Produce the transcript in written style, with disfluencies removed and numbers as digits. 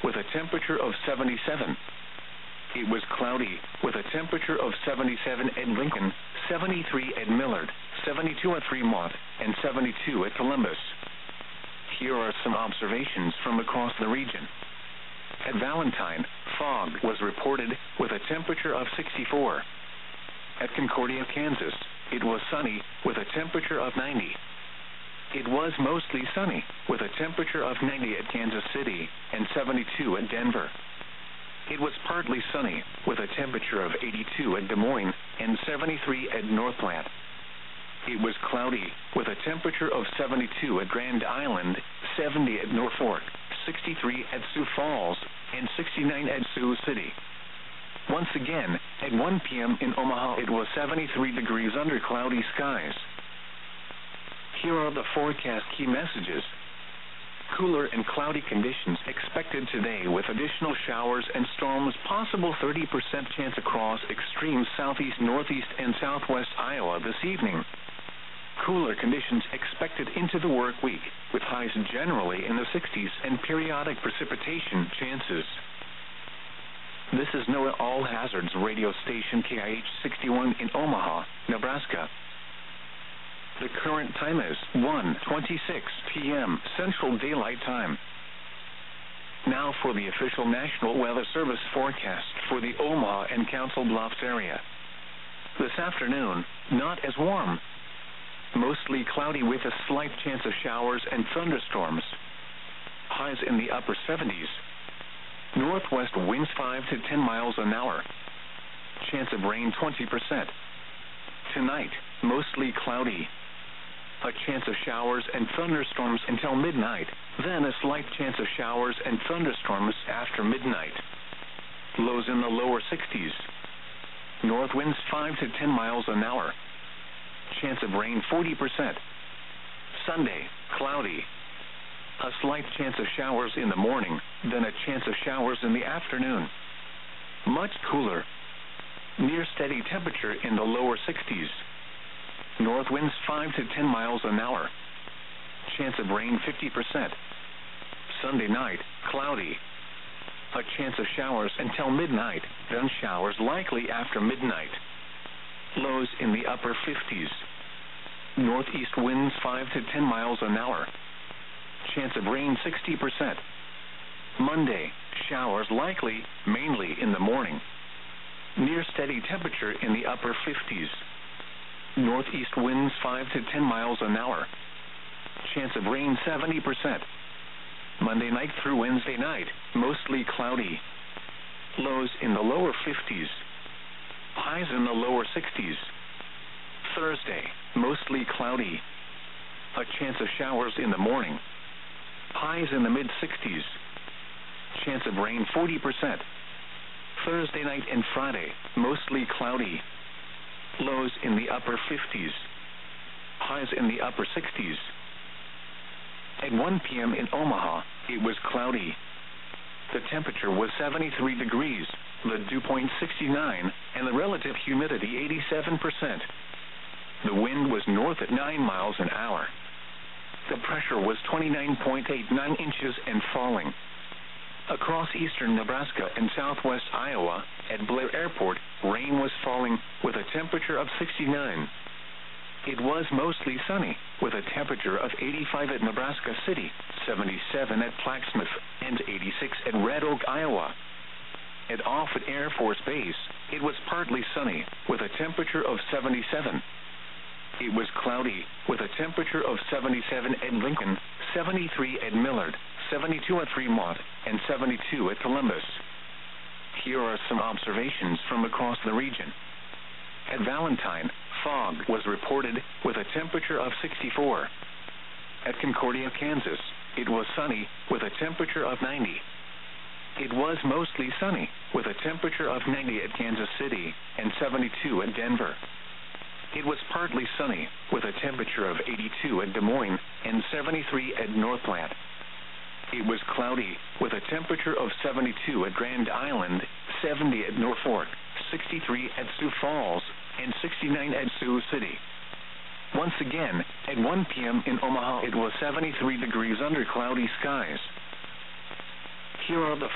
with a temperature of 77. It was cloudy, with a temperature of 77 at Lincoln, 73 at Millard, 72 at Fremont, and 72 at Columbus. Here are some observations from across the region. At Valentine, fog was reported, with a temperature of 64. At Concordia, Kansas, it was sunny, with a temperature of 90. It was mostly sunny, with a temperature of 90 at Kansas City, and 72 at Denver. It was partly sunny, with a temperature of 82 at Des Moines, and 73 at North Platte. It was cloudy, with a temperature of 72 at Grand Island, 70 at Norfolk, 63 at Sioux Falls, and 69 at Sioux City. Once again, at 1 p.m. in Omaha, it was 73 degrees under cloudy skies. Here are the forecast key messages. Cooler and cloudy conditions expected today, with additional showers and storms, possible 30% chance across extreme southeast, northeast, and southwest Iowa this evening. Cooler conditions expected into the work week, with highs generally in the 60s and periodic precipitation chances. This is NOAA All Hazards radio station KIH 61 in Omaha, Nebraska. The current time is 1:26 p.m. Central Daylight Time. Now for the official National Weather Service forecast for the Omaha and Council Bluffs area. This afternoon, not as warm. Mostly cloudy with a slight chance of showers and thunderstorms. Highs in the upper 70s. Northwest winds 5 to 10 miles an hour. Chance of rain 20%. Tonight, mostly cloudy. A chance of showers and thunderstorms until midnight, then a slight chance of showers and thunderstorms after midnight. Lows in the lower 60s. North winds 5 to 10 miles an hour. Chance of rain 40%. Sunday, cloudy. A slight chance of showers in the morning, then a chance of showers in the afternoon. Much cooler. Near steady temperature in the lower 60s. North winds 5 to 10 miles an hour. Chance of rain 50%. Sunday night, cloudy. A chance of showers until midnight, then showers likely after midnight. Lows in the upper 50s. Northeast winds 5 to 10 miles an hour. Chance of rain 60%. Monday, showers likely, mainly in the morning. Near steady temperature in the upper 50s. Northeast winds 5 to 10 miles an hour. Chance of rain 70%. Monday night through Wednesday night, mostly cloudy. Lows in the lower 50s. Highs in the lower 60s. Thursday, mostly cloudy. A chance of showers in the morning. Highs in the mid-60s. Chance of rain 40%. Thursday night and Friday, mostly cloudy. Lows in the upper 50s. Highs in the upper 60s. At 1 p.m. in Omaha, it was cloudy. The temperature was 73 degrees, the dew point 69, and the relative humidity 87%. The wind was north at 9 miles an hour. The pressure was 29.89 inches and falling. Across eastern Nebraska and southwest Iowa, at Blair Airport, rain was falling with a temperature of 69. It was mostly sunny, with a temperature of 85 at Nebraska City, 77 at Plaquemine, and 86 at Red Oak, Iowa. At Offutt Air Force Base, it was partly sunny, with a temperature of 77. It was cloudy, with a temperature of 77 at Lincoln, 73 at Millard, 72 at Fremont, and 72 at Columbus. Here are some observations from across the region. At Valentine, fog was reported, with a temperature of 64. At Concordia, Kansas, it was sunny, with a temperature of 90. It was mostly sunny, with a temperature of 90 at Kansas City, and 72 at Denver. It was partly sunny, with a temperature of 82 at Des Moines, and 73 at North Platte. It was cloudy, with a temperature of 72 at Grand Island, 70 at Norfolk, 63 at Sioux Falls, and 69 at Sioux City. Once again, at 1 p.m. in Omaha, it was 73 degrees under cloudy skies. Here are the